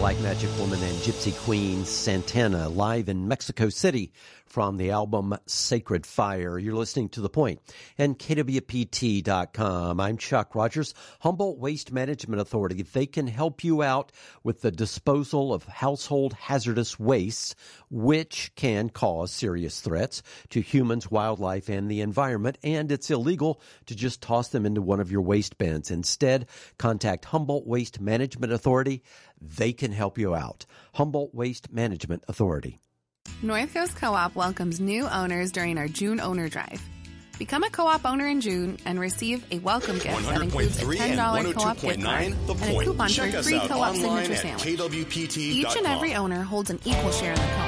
Black Magic Woman and Gypsy Queen Santana live in Mexico City from the album Sacred Fire. You're listening to The Point and KWPT.com. I'm Chuck Rogers. Humboldt Waste Management Authority. They can help you out with the disposal of household hazardous wastes, which can cause serious threats to humans, wildlife, and the environment. And it's illegal to just toss them into one of your waste bins. Instead, contact Humboldt Waste Management Authority. They can help you out. Humboldt Waste Management Authority. North Coast Co-op welcomes new owners during our June owner drive. Become a co-op owner in June and receive a welcome gift that includes a $10 co-op gift card and a coupon for a free co-op signature sandwich. Each and every owner holds an equal share in the co-op.